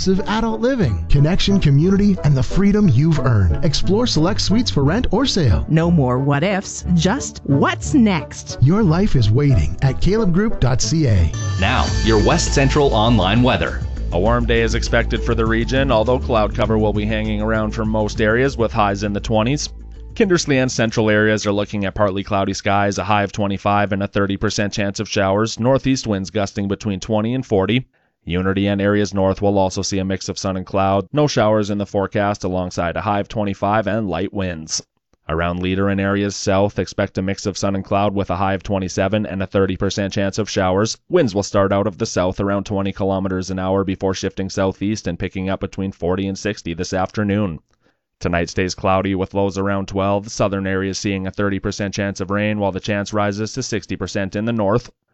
immersive adult living, connection, community, and the freedom you've earned. Explore select suites for rent or sale. No more what ifs, just what's next. Your life is waiting at calebgroup.ca. Now, your West Central online weather. A warm day is expected for the region, although cloud cover will be hanging around for most areas with highs in the 20s. Kindersley and central areas are looking at partly cloudy skies, a high of 25 and a 30% chance of showers. Northeast winds gusting between 20 and 40. Unity and areas north will also see a mix of sun and cloud. No showers in the forecast, alongside a high of 25 and light winds. Around Leader and areas south, expect a mix of sun and cloud with a high of 27 and a 30% chance of showers. Winds will start out of the south around 20 kilometers an hour before shifting southeast and picking up between 40 and 60 this afternoon. Tonight stays cloudy with lows around 12. Southern areas seeing a 30% chance of rain, while the chance rises to 60% in the north.